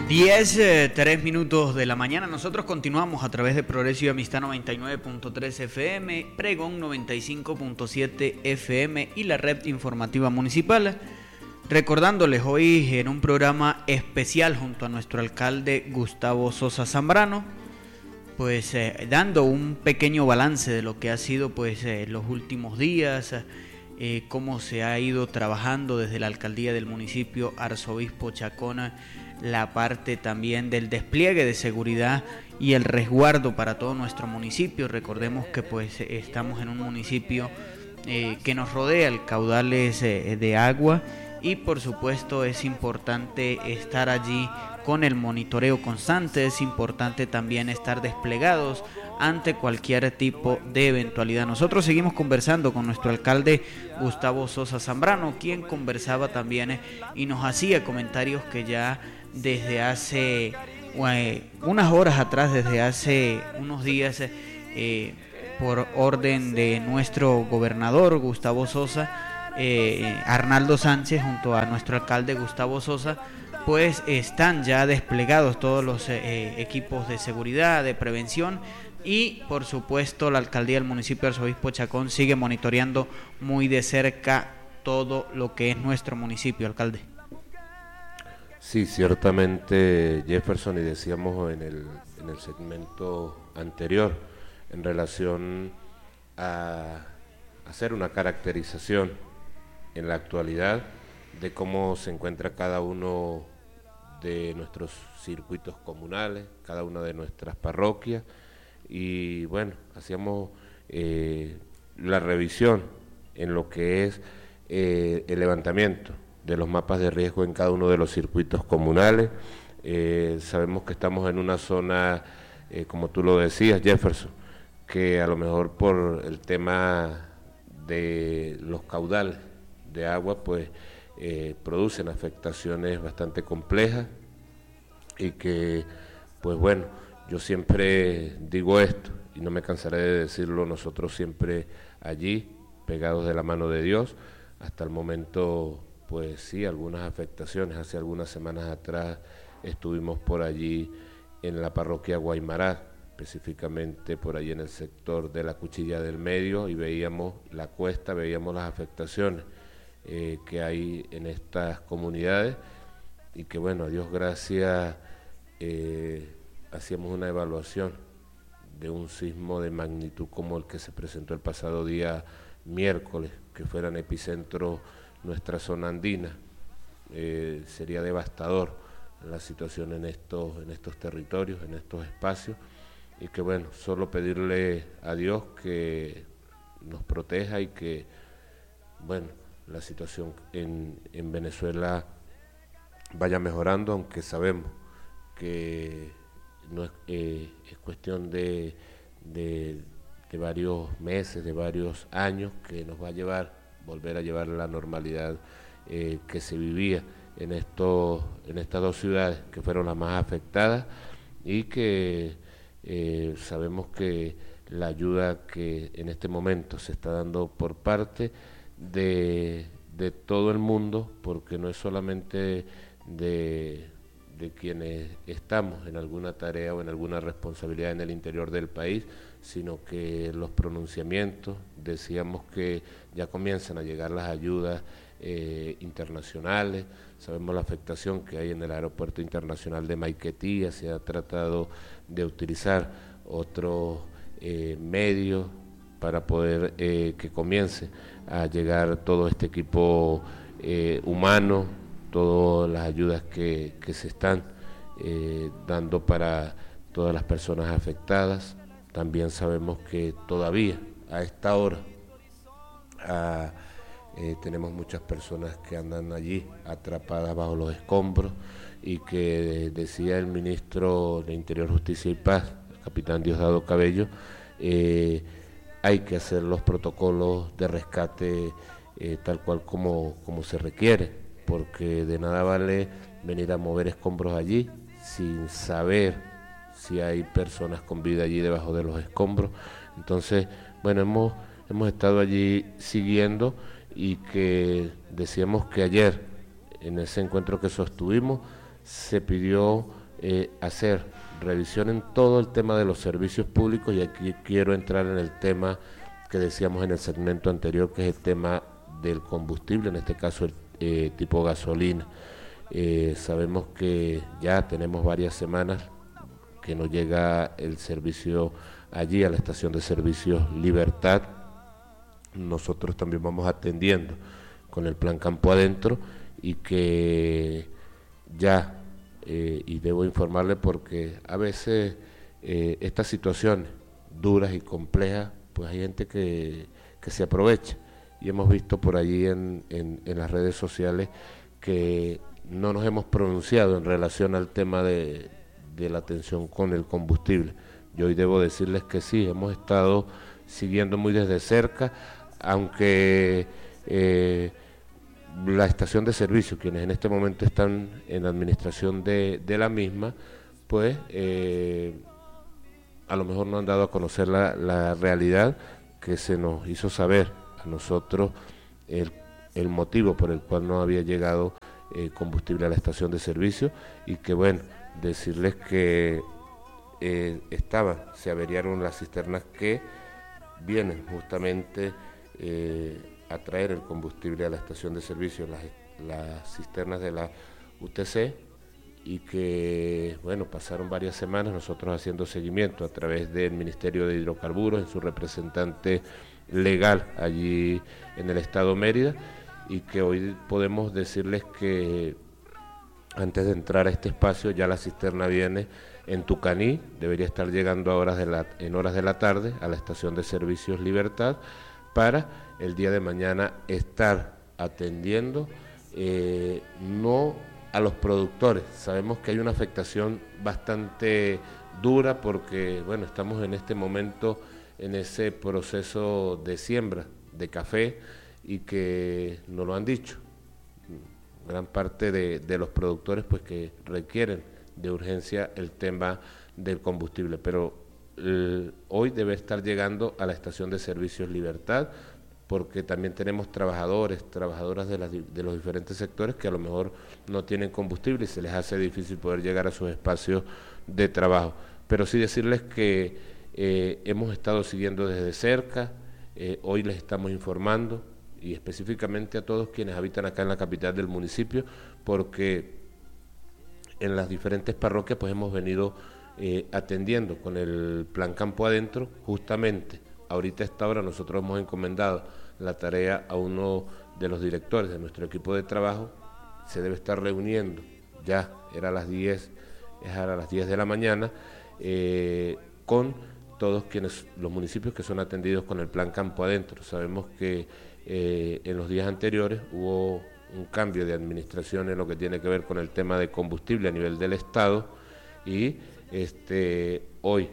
3 minutos de la mañana. Nosotros continuamos a través de Progreso y Amistad 99.3 FM, Pregón 95.7 FM y la red informativa municipal. Recordándoles hoy en un programa especial junto a nuestro alcalde Gustavo Sosa Zambrano, pues dando un pequeño balance de lo que ha sido pues los últimos días, cómo se ha ido trabajando desde la alcaldía del municipio Arzobispo Chacón, la parte también del despliegue de seguridad y el resguardo para todo nuestro municipio. Recordemos que pues estamos en un municipio que nos rodea el caudales de agua y por supuesto es importante estar allí con el monitoreo constante. Es importante también estar desplegados ante cualquier tipo de eventualidad. Nosotros seguimos conversando con nuestro alcalde Gustavo Sosa Zambrano, quien conversaba también y nos hacía comentarios que ya desde hace unas horas atrás, desde hace unos días, por orden de nuestro gobernador Gustavo Sosa, Arnaldo Sánchez junto a nuestro alcalde Gustavo Sosa, pues están ya desplegados todos los equipos de seguridad, de prevención, y por supuesto la alcaldía del municipio de Arzobispo Chacón sigue monitoreando muy de cerca todo lo que es nuestro municipio, alcalde. Sí, ciertamente, Jefferson, y decíamos en el segmento anterior, en relación a hacer una caracterización en la actualidad de cómo se encuentra cada uno de nuestros circuitos comunales, cada una de nuestras parroquias, y bueno, hacíamos la revisión en lo que es el levantamiento de los mapas de riesgo en cada uno de los circuitos comunales. Sabemos que estamos en una zona, como tú lo decías, Jefferson, que a lo mejor por el tema de los caudales de agua, pues producen afectaciones bastante complejas y que, pues bueno, yo siempre digo esto y no me cansaré de decirlo, nosotros siempre allí, pegados de la mano de Dios. Hasta el momento, pues sí, algunas afectaciones. Hace algunas semanas atrás estuvimos por allí en la parroquia Guaymará, específicamente por allí en el sector de la Cuchilla del Medio, y veíamos la cuesta, veíamos las afectaciones que hay en estas comunidades, y que bueno, a Dios gracias, hacíamos una evaluación de un sismo de magnitud como el que se presentó el pasado día miércoles, que fuera en epicentro nuestra zona andina. Sería devastador la situación en estos territorios, en estos espacios, y que bueno, solo pedirle a Dios que nos proteja y que bueno, la situación en Venezuela vaya mejorando, aunque sabemos que no es cuestión de varios meses, de varios años, que nos va a volver a llevar la normalidad que se vivía en estas dos ciudades que fueron las más afectadas, y que sabemos que la ayuda que en este momento se está dando por parte de todo el mundo, porque no es solamente de quienes estamos en alguna tarea o en alguna responsabilidad en el interior del país, sino que los pronunciamientos, decíamos que ya comienzan a llegar las ayudas internacionales. Sabemos la afectación que hay en el aeropuerto internacional de Maiquetía. Se ha tratado de utilizar otros medios para poder que comience a llegar todo este equipo humano, todas las ayudas que se están dando para todas las personas afectadas. También sabemos que todavía a esta hora tenemos muchas personas que andan allí atrapadas bajo los escombros, y que decía el ministro de Interior, Justicia y Paz, el capitán Diosdado Cabello, hay que hacer los protocolos de rescate tal cual como se requiere, porque de nada vale venir a mover escombros allí sin saber si hay personas con vida allí debajo de los escombros. Entonces, bueno, hemos estado allí siguiendo, y que decíamos que ayer, en ese encuentro que sostuvimos, se pidió hacer revisión en todo el tema de los servicios públicos, y aquí quiero entrar en el tema que decíamos en el segmento anterior, que es el tema del combustible, en este caso el tipo gasolina. Sabemos que ya tenemos varias semanas que no llega el servicio allí a la estación de servicios Libertad. Nosotros también vamos atendiendo con el plan Campo Adentro, y que ya, y debo informarle porque a veces estas situaciones duras y complejas, pues hay gente que se aprovecha, y hemos visto por allí en las redes sociales que no nos hemos pronunciado en relación al tema de la atención con el combustible. Yo hoy debo decirles que sí, hemos estado siguiendo muy desde cerca, aunque la estación de servicio, quienes en este momento están en la administración de la misma, pues a lo mejor no han dado a conocer la realidad que se nos hizo saber a nosotros, el motivo por el cual no había llegado combustible a la estación de servicio, y que bueno, decirles que se averiaron las cisternas que vienen justamente a traer el combustible a la estación de servicio, las cisternas de la UTC, y que bueno, pasaron varias semanas nosotros haciendo seguimiento a través del Ministerio de Hidrocarburos, en su representante legal allí en el estado Mérida, y que hoy podemos decirles que antes de entrar a este espacio ya la cisterna viene en Tucaní, debería estar llegando en horas de la tarde a la estación de servicios Libertad, para el día de mañana estar atendiendo no a los productores. Sabemos que hay una afectación bastante dura porque bueno, estamos en este momento en ese proceso de siembra de café, y que nos lo han dicho gran parte de los productores, pues que requieren de urgencia el tema del combustible, pero hoy debe estar llegando a la estación de servicios Libertad, porque también tenemos trabajadoras de los diferentes sectores que a lo mejor no tienen combustible y se les hace difícil poder llegar a sus espacios de trabajo. Pero sí decirles que hemos estado siguiendo desde cerca, hoy les estamos informando, y específicamente a todos quienes habitan acá en la capital del municipio, porque en las diferentes parroquias pues hemos venido atendiendo con el plan Campo Adentro. Justamente ahorita a esta hora nosotros hemos encomendado la tarea a uno de los directores de nuestro equipo de trabajo. Se debe estar reuniendo, ya era a las 10, es ahora a las 10 de la mañana, con todos los municipios que son atendidos con el plan Campo Adentro. Sabemos que en los días anteriores hubo un cambio de administración en lo que tiene que ver con el tema de combustible a nivel del Estado, y hoy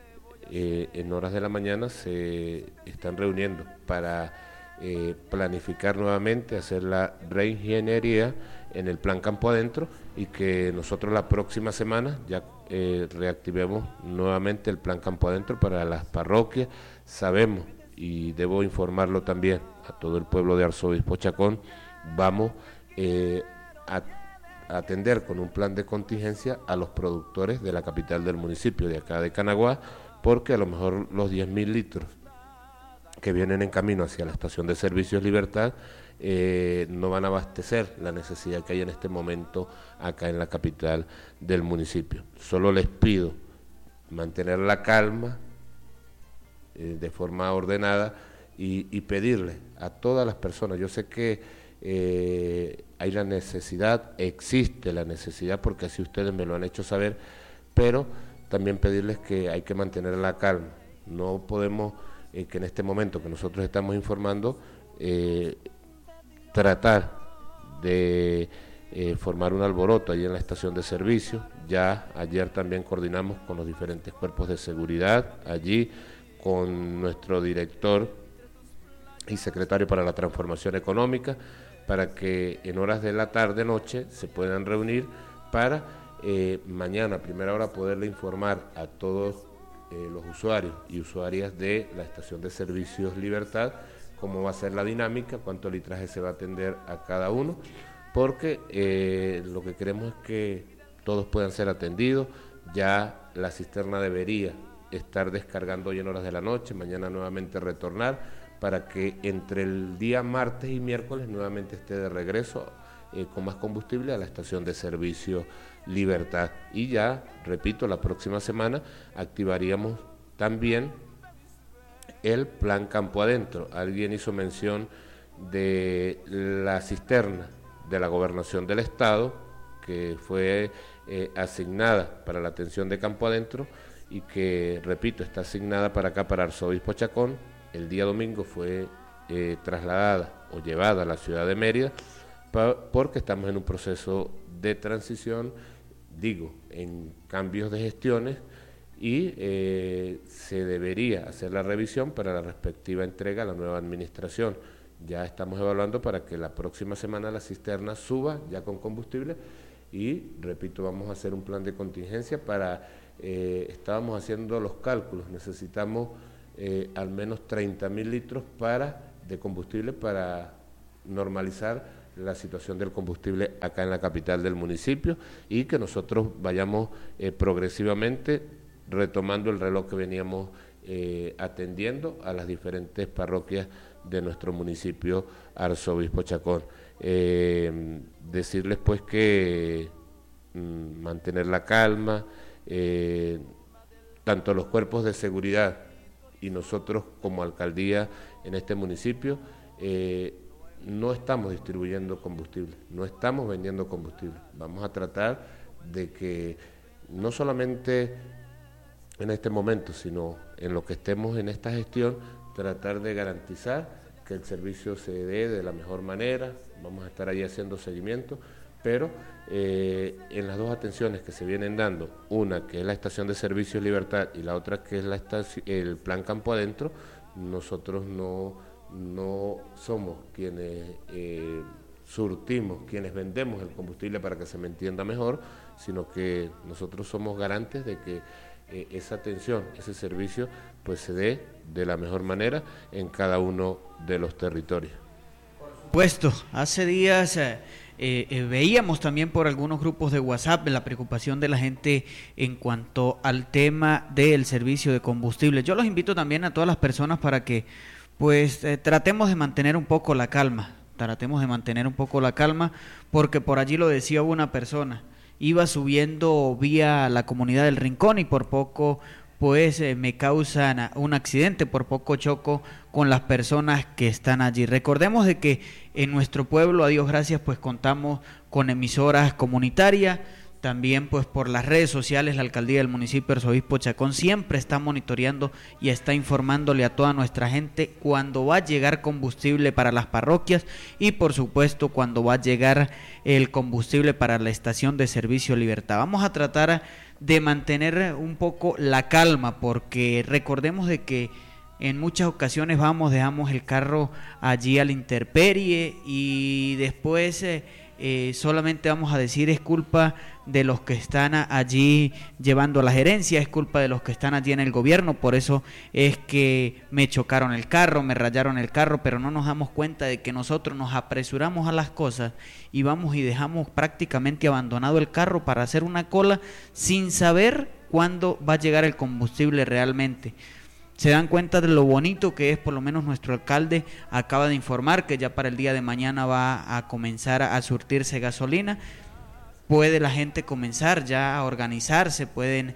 en horas de la mañana se están reuniendo para planificar nuevamente, hacer la reingeniería en el plan Campo Adentro, y que nosotros la próxima semana ya reactivemos nuevamente el plan Campo Adentro para las parroquias. Sabemos, y debo informarlo también a todo el pueblo de Arzobispo Chacón, vamos a atender con un plan de contingencia a los productores de la capital del municipio, de acá de Canaguá, porque a lo mejor los 10.000 litros que vienen en camino hacia la estación de servicios Libertad no van a abastecer la necesidad que hay en este momento acá en la capital del municipio. Solo les pido mantener la calma de forma ordenada, y pedirle a todas las personas, yo sé que hay la necesidad, existe la necesidad, porque así ustedes me lo han hecho saber, pero también pedirles que hay que mantener la calma. No podemos, que en este momento que nosotros estamos informando, tratar de formar un alboroto allí en la estación de servicio. Ya ayer también coordinamos con los diferentes cuerpos de seguridad allí, con nuestro director y secretario para la transformación económica, para que en horas de la tarde-noche se puedan reunir para mañana a primera hora poderle informar a todos los usuarios y usuarias de la estación de servicios Libertad cómo va a ser la dinámica, cuánto litraje se va a atender a cada uno, porque lo que queremos es que todos puedan ser atendidos. Ya la cisterna debería estar descargando hoy en horas de la noche, mañana nuevamente retornar, para que entre el día martes y miércoles nuevamente esté de regreso con más combustible a la estación de servicio Libertad. Y ya, repito, la próxima semana activaríamos también el plan Campo Adentro. Alguien hizo mención de la cisterna de la Gobernación del Estado, que fue asignada para la atención de Campo Adentro y que, repito, está asignada para acá, para Arzobispo Chacón. El día domingo fue trasladada o llevada a la ciudad de Mérida, porque estamos en un proceso de transición, en cambios de gestiones, y se debería hacer la revisión para la respectiva entrega a la nueva administración. Ya estamos evaluando para que la próxima semana la cisterna suba ya con combustible y, repito, vamos a hacer un plan de contingencia para, estábamos haciendo los cálculos, necesitamos al menos 30.000 litros de combustible para normalizar la situación del combustible acá en la capital del municipio, y que nosotros vayamos progresivamente retomando el reloj que veníamos atendiendo a las diferentes parroquias de nuestro municipio Arzobispo Chacón. Decirles pues que mantener la calma, tanto los cuerpos de seguridad y nosotros como alcaldía en este municipio, no estamos distribuyendo combustible, no estamos vendiendo combustible. Vamos a tratar de que no solamente en este momento, sino en lo que estemos en esta gestión, tratar de garantizar que el servicio se dé de la mejor manera. Vamos a estar ahí haciendo seguimiento, pero en las dos atenciones que se vienen dando, una que es la estación de servicio Libertad y la otra que es el plan Campo Adentro, nosotros no somos quienes surtimos, quienes vendemos el combustible, para que se me entienda mejor, sino que nosotros somos garantes de que esa atención, ese servicio, pues se dé de la mejor manera en cada uno de los territorios. Por supuesto, hace días veíamos también por algunos grupos de WhatsApp la preocupación de la gente en cuanto al tema del servicio de combustible. Yo los invito también a todas las personas para que pues tratemos de mantener un poco la calma, porque por allí lo decía una persona, iba subiendo vía la comunidad del Rincón y por poco pues me causan un accidente, por poco choco con las personas que están allí. Recordemos de que en nuestro pueblo, a Dios gracias, pues contamos con emisoras comunitarias. También pues por las redes sociales la alcaldía del municipio Arzobispo Chacón siempre está monitoreando y está informándole a toda nuestra gente cuando va a llegar combustible para las parroquias y por supuesto cuando va a llegar el combustible para la estación de servicio Libertad. Vamos a tratar de mantener un poco la calma, porque recordemos de que en muchas ocasiones dejamos el carro allí a la intemperie y después solamente vamos a decir es culpa de los que están allí llevando la gerencia, es culpa de los que están allí en el gobierno, por eso es que me chocaron el carro, me rayaron el carro, pero no nos damos cuenta de que nosotros nos apresuramos a las cosas y vamos y dejamos prácticamente abandonado el carro para hacer una cola sin saber cuándo va a llegar el combustible realmente. Se dan cuenta de lo bonito que es, por lo menos nuestro alcalde acaba de informar que ya para el día de mañana va a comenzar a surtirse gasolina. Puede la gente comenzar ya a organizarse, pueden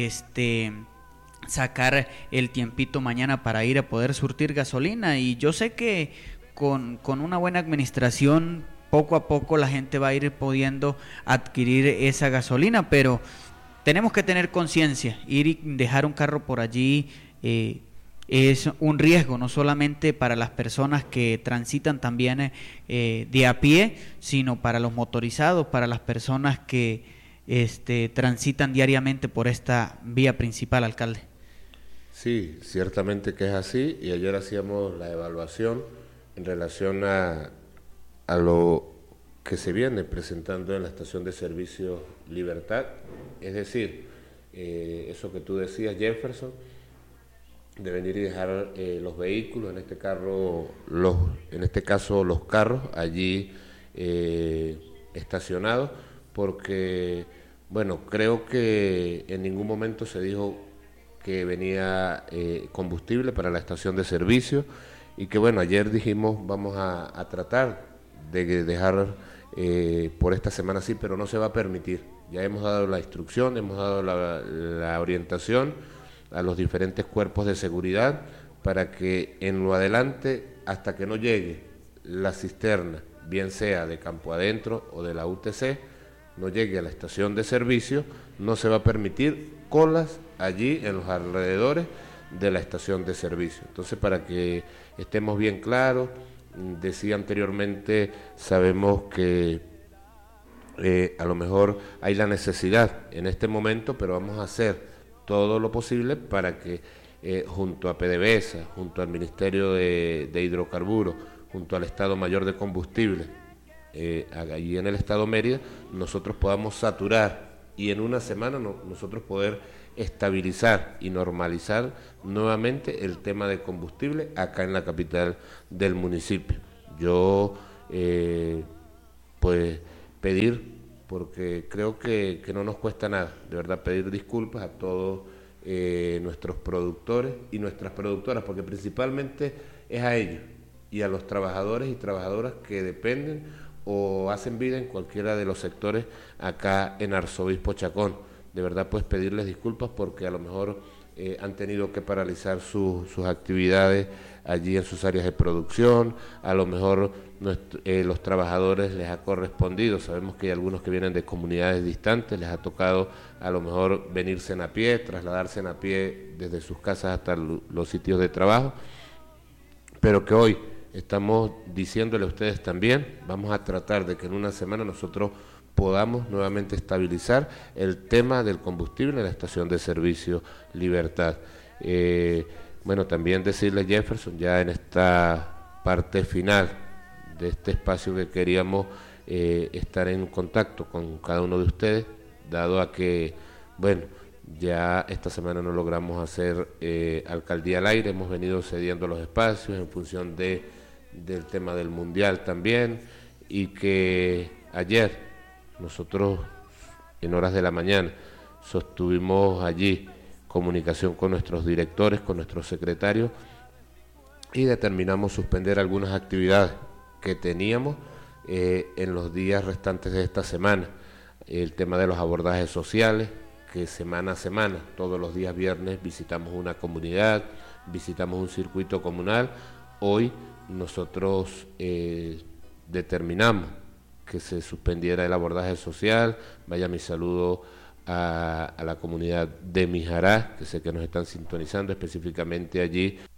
sacar el tiempito mañana para ir a poder surtir gasolina, y yo sé que con una buena administración poco a poco la gente va a ir pudiendo adquirir esa gasolina, pero tenemos que tener conciencia, ir y dejar un carro por allí es un riesgo, no solamente para las personas que transitan también de a pie, sino para los motorizados, para las personas que transitan diariamente por esta vía principal, alcalde. Sí, ciertamente que es así, y ayer hacíamos la evaluación en relación a lo que se viene presentando en la estación de servicio Libertad, es decir, eso que tú decías, Jefferson, de venir y dejar los vehículos, en este caso los carros allí estacionados, porque Bueno, creo que en ningún momento se dijo que venía combustible para la estación de servicio y que bueno, ayer dijimos vamos a tratar de dejar por esta semana sí, pero no se va a permitir. Ya hemos dado la instrucción, hemos dado la orientación a los diferentes cuerpos de seguridad para que en lo adelante, hasta que no llegue la cisterna, bien sea de Campo Adentro o de la UTC, no llegue a la estación de servicio, no se va a permitir colas allí en los alrededores de la estación de servicio. Entonces, para que estemos bien claros, decía anteriormente, sabemos que a lo mejor hay la necesidad en este momento, pero vamos a hacer todo lo posible para que junto a PDVSA, junto al Ministerio de Hidrocarburos, junto al Estado Mayor de Combustible, allí en el Estado Mérida, nosotros podamos saturar y en una semana nosotros poder estabilizar y normalizar nuevamente el tema de combustible acá en la capital del municipio. Yo pues pedir, porque creo que no nos cuesta nada, de verdad pedir disculpas a todos nuestros productores y nuestras productoras, porque principalmente es a ellos y a los trabajadores y trabajadoras que dependen o hacen vida en cualquiera de los sectores acá en Arzobispo Chacón. De verdad pues pedirles disculpas porque a lo mejor han tenido que paralizar sus actividades allí en sus áreas de producción, a lo mejor los trabajadores les ha correspondido, sabemos que hay algunos que vienen de comunidades distantes, les ha tocado a lo mejor venirse a pie, trasladarse a pie desde sus casas hasta los sitios de trabajo, pero que hoy estamos diciéndole a ustedes también, vamos a tratar de que en una semana nosotros podamos nuevamente estabilizar el tema del combustible en la estación de servicio Libertad. Bueno, también decirle, Jefferson, ya en esta parte final de este espacio que queríamos estar en contacto con cada uno de ustedes, dado a que, bueno, ya esta semana no logramos hacer alcaldía al aire, hemos venido cediendo los espacios en función del tema del mundial también, y que ayer nosotros en horas de la mañana sostuvimos allí comunicación con nuestros directores, con nuestros secretarios, y determinamos suspender algunas actividades que teníamos en los días restantes de esta semana. El tema de los abordajes sociales, que semana a semana, todos los días viernes visitamos una comunidad, visitamos un circuito comunal. Hoy nosotros determinamos que se suspendiera el abordaje social. Vaya mi saludo a la comunidad de Mijará, que sé que nos están sintonizando, específicamente allí